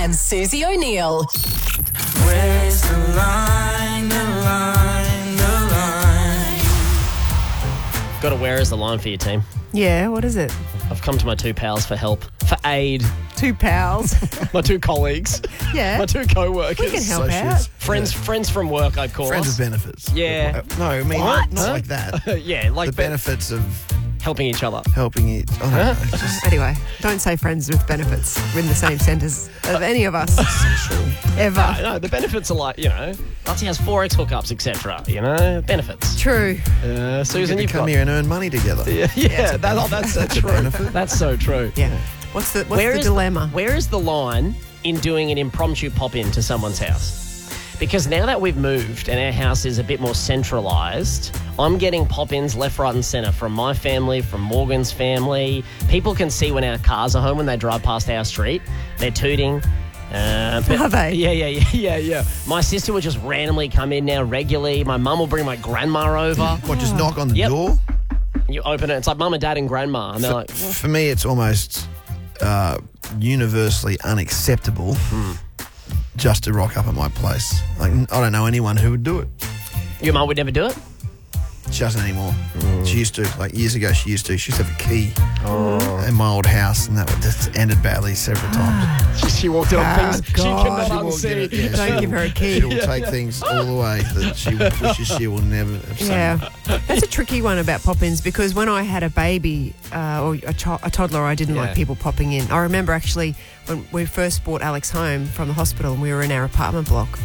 and Susie O'Neill. Where's the line, the line, the line? Got to where is the line for your team? Yeah, what is it? I've come to my two pals for help, for aid. 2 pals. My two colleagues. Yeah. My two co-workers. We can help Associates. out. Friends from work, I'd call Friends us. with benefits. Yeah. No, I mean, What? not like that. Yeah, like The benefits of helping each other. helping each. I don't know, it's just Anyway, don't say friends with benefits. We're in the same sentence of any of us. Ever. No, the benefits are like, Lutzi has Forex hookups, etc. Benefits. True. Susan, you you've come got... here and earn money together. Yeah, that's true. benefit. That's so true. Yeah. What's the Where is dilemma? Where is the line in doing an impromptu pop-in to someone's house? Because now that we've moved and our house is a bit more centralised, I'm getting pop-ins left, right and centre from my family, from Morgan's family. People can see when our cars are home when they drive past our street. They're tooting. Are they? Yeah. My sister would just randomly come in now regularly. My mum will bring my grandma over. What, just knock on the Yep. door? You open it, it's like mum and dad and grandma. And they're like, For me, it's almost universally unacceptable just to rock up at my place. Like, I don't know anyone who would do it. your mum would never do it? She doesn't anymore. She used to. Like, years ago, she used to. She used to have a key in my old house, and that just ended badly several times. She walked in on things she God. cannot Walked in unsee. it, yeah, Don't she'll- give her a key. She'll take things all the way that she wishes she will never have seen. Yeah, that's a tricky one about pop-ins because when I had a baby or a toddler, I didn't like people popping in. I remember actually when we first brought Alex home from the hospital and we were in our apartment block